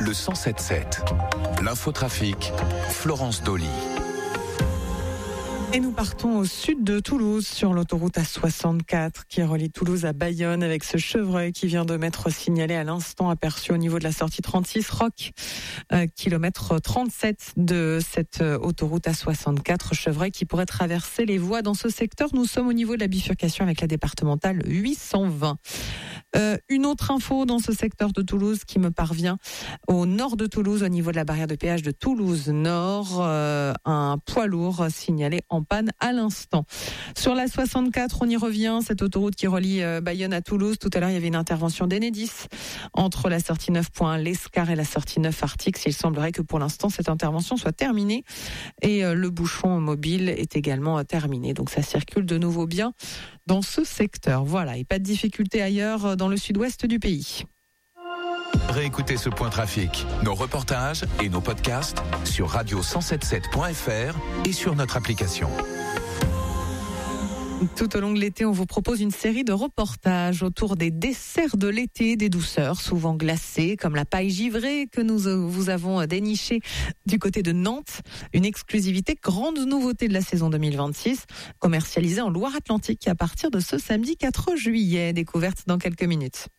le 107.7. L'infotrafic, Florence Dolly. Et nous partons au sud de Toulouse sur l'autoroute A64 qui relie Toulouse à Bayonne avec ce chevreuil qui vient de m'être signalé à l'instant, aperçu au niveau de la sortie 36 Roc, kilomètre 37 de cette autoroute A64, chevreuil qui pourrait traverser les voies dans ce secteur. Nous sommes au niveau de la bifurcation avec la départementale 820. Une autre info dans ce secteur de Toulouse qui me parvient au nord de Toulouse, au niveau de la barrière de péage de Toulouse Nord, un poids lourd signalé en panne à l'instant. Sur la 64, on y revient, cette autoroute qui relie Bayonne à Toulouse. Tout à l'heure, il y avait une intervention d'Enedis entre la sortie 9.1 l'Escar et la sortie 9 Artix. Il semblerait que pour l'instant, cette intervention soit terminée et le bouchon mobile est également terminé. Donc ça circule de nouveau bien dans ce secteur. Voilà, et pas de difficulté ailleurs dans le sud-ouest du pays. Réécoutez ce point trafic, nos reportages et nos podcasts sur radio177.fr et sur notre application. Tout au long de l'été, on vous propose une série de reportages autour des desserts de l'été, des douceurs souvent glacées, comme la paille givrée que vous avons dénichée du côté de Nantes. Une exclusivité, grande nouveauté de la saison 2026, commercialisée en Loire-Atlantique à partir de ce samedi 4 juillet. Découverte dans quelques minutes.